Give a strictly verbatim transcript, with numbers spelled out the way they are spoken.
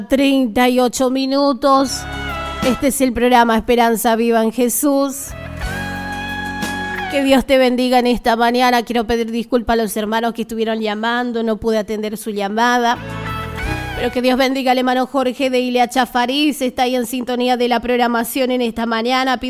treinta y ocho minutos. Este es el programa Esperanza Viva en Jesús. Que Dios te bendiga en esta mañana. Quiero pedir disculpas a los hermanos que estuvieron llamando, no pude atender su llamada. Pero que Dios bendiga al hermano Jorge de Ilea Chafariz, está ahí en sintonía de la programación en esta mañana.